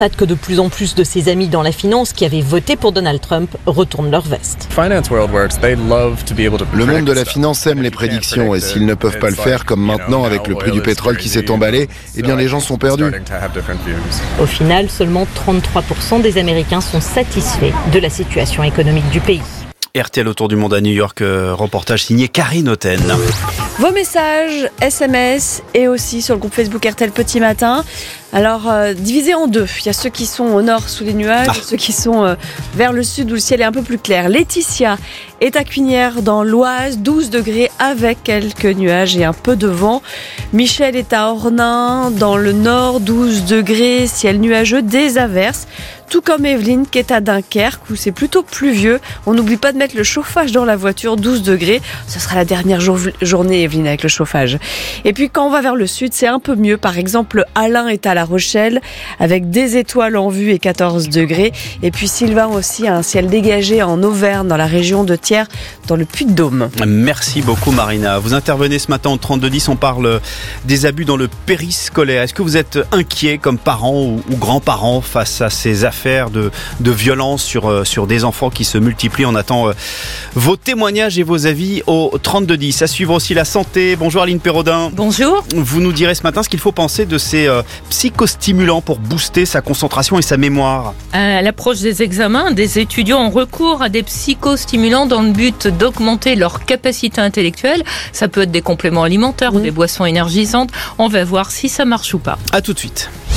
Que de plus en plus de ses amis dans la finance qui avaient voté pour Donald Trump retournent leur veste. Le monde de la finance aime les prédictions et s'ils ne peuvent pas le faire comme maintenant avec le prix du pétrole qui s'est emballé, eh bien les gens sont perdus. Au final, seulement 33% des Américains sont satisfaits de la situation économique du pays. RTL autour du monde à New York, reportage signé Karine Oten. Vos messages, SMS et aussi sur le groupe Facebook RTL Petit Matin. Alors, divisé en deux. Il y a ceux qui sont au nord sous les nuages et ceux qui sont vers le sud où le ciel est un peu plus clair. Laetitia est à Cuinières dans l'Oise, 12 degrés avec quelques nuages et un peu de vent. Michel est à Ornain dans le nord, 12 degrés, ciel nuageux, des averses. Tout comme Evelyne qui est à Dunkerque où c'est plutôt pluvieux. On n'oublie pas de mettre le chauffage dans la voiture, 12 degrés. Ce sera la dernière journée, Evelyne, avec le chauffage. Et puis quand on va vers le sud, c'est un peu mieux. Par exemple, Alain est à La Rochelle avec des étoiles en vue et 14 degrés. Et puis Sylvain aussi a un ciel dégagé en Auvergne, dans la région de Thiers, dans le Puy-de-Dôme. Merci beaucoup Marina. Vous intervenez ce matin au 3210, on parle des abus dans le périscolaire. Est-ce que vous êtes inquiet comme parents ou grands-parents face à ces affaires de violence sur des enfants qui se multiplient? On attend vos témoignages et vos avis au 3210. À suivre aussi la santé. Bonjour Aline Perraudin. Bonjour. Vous nous direz ce matin ce qu'il faut penser de ces psychostimulants pour booster sa concentration et sa mémoire. À l'approche des examens, des étudiants ont recours à des psychostimulants dans le but d'augmenter leur capacité intellectuelle. Ça peut être des compléments alimentaires ou des boissons énergisantes. On va voir si ça marche ou pas. À tout de suite.